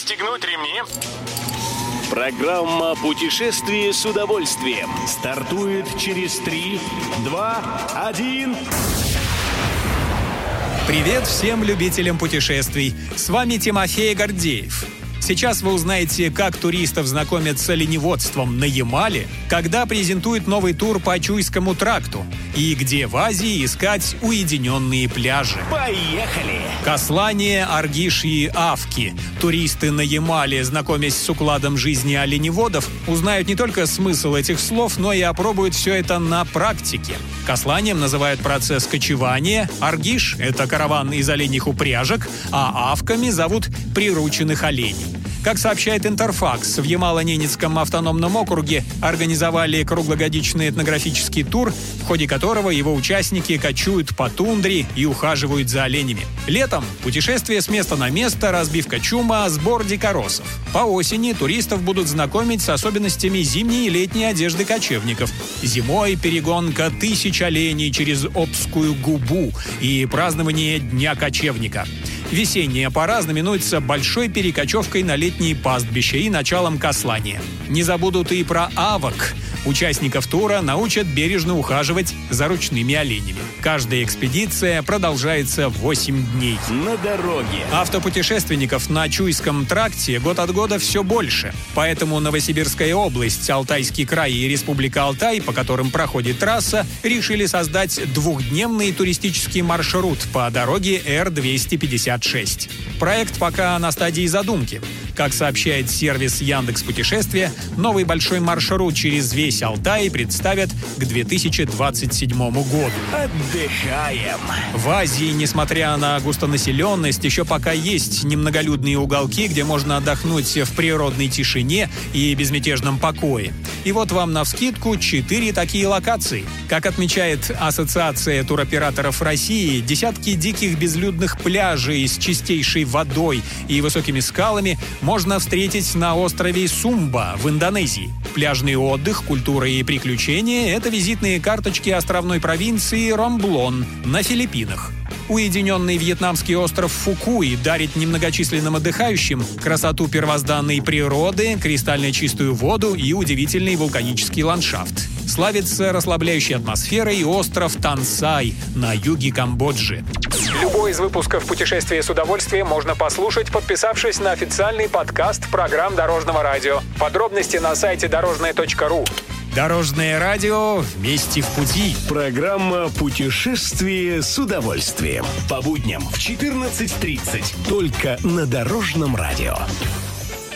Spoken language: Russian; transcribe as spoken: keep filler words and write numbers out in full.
Пристегнуть ремни. Программа «Путешествие с удовольствием» стартует через три, два, один. Привет всем любителям путешествий. С вами Тимофей Гордеев. Сейчас вы узнаете, как туристов знакомят с оленеводством на Ямале, когда презентуют новый тур по Чуйскому тракту и где в Азии искать уединенные пляжи. Поехали! Кослание, Аргиш и Авки. Туристы на Ямале, знакомясь с укладом жизни оленеводов, узнают не только смысл этих слов, но и опробуют все это на практике. Косланием называют процесс кочевания, Аргиш – это караван из оленьих упряжек, а Авками зовут прирученных оленей. Как сообщает Интерфакс, в Ямало-Ненецком автономном округе организовали круглогодичный этнографический тур, в ходе которого его участники кочуют по тундре и ухаживают за оленями. Летом – путешествие с места на место, разбивка чума, сбор дикоросов. По осени туристов будут знакомить с особенностями зимней и летней одежды кочевников. Зимой – перегонка тысяч оленей через Обскую губу и празднование Дня кочевника. Весенняя пора знаменуется большой перекочевкой на летние пастбища и началом кослания. Не забудут и про авок. Участников тура научат бережно ухаживать за ручными оленями. Каждая экспедиция продолжается восемь дней. На дороге. Автопутешественников на Чуйском тракте год от года все больше. Поэтому Новосибирская область, Алтайский край и Республика Алтай, по которым проходит трасса, решили создать двухдневный туристический маршрут по дороге Эр двести пятьдесят шесть. Проект пока на стадии задумки. Как сообщает сервис Яндекс.Путешествия, новый большой маршрут через весь Алтай представят к две тысячи двадцать седьмому году. Отдыхаем! В Азии, несмотря на густонаселенность, еще пока есть немноголюдные уголки, где можно отдохнуть в природной тишине и безмятежном покое. И вот вам навскидку четыре такие локации. Как отмечает Ассоциация туроператоров России, десятки диких безлюдных пляжей с чистейшей водой и высокими скалами можно встретить на острове Сумба в Индонезии. Пляжный отдых, культура и приключения – это визитные карточки островной провинции Ромблон на Филиппинах. Уединенный вьетнамский остров Фукуй дарит немногочисленным отдыхающим красоту первозданной природы, кристально чистую воду и удивительный вулканический ландшафт. Славится расслабляющей атмосферой остров Тансай на юге Камбоджи. Любой из выпусков «Путешествия с удовольствием» можно послушать, подписавшись на официальный подкаст программ Дорожного радио. Подробности на сайте дорожное точка ру. Дорожное радио вместе в пути. Программа «Путешествие с удовольствием». По будням в четырнадцать тридцать. Только на Дорожном радио.